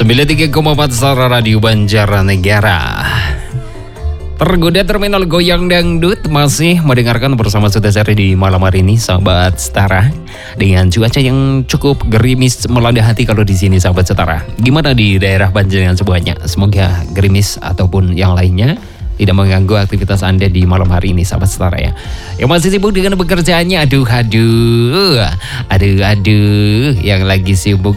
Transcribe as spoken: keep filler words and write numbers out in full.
sembilan puluh tiga koma empat Suara Radio Banjarnegara. Tergoda terminal goyang dangdut masih mendengarkan bersama Sudah Seri di malam hari ini, sahabat Setara. Dengan cuaca yang cukup gerimis melanda hati kalau di sini, sahabat Setara. Gimana di daerah Banjar semuanya? Semoga gerimis ataupun yang lainnya tidak mengganggu aktivitas Anda di malam hari ini, sahabat Setara ya. Yang masih sibuk dengan pekerjaannya, aduh aduh, aduh aduh, yang lagi sibuk